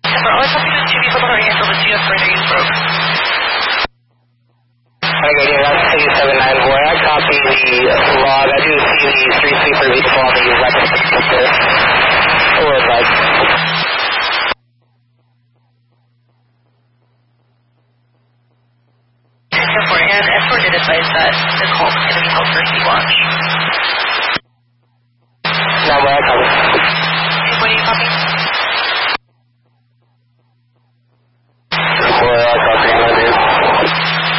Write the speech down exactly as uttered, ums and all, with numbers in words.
September, all I copy is two people already handled the C F further use broke. Okay, yeah, that's two seven nine four. I copy the log. I do see the street sweeper vehicle on the record system. Or like. And S four did advise that the call was going to be held for C-Watch. No, where I copy. What do you copy?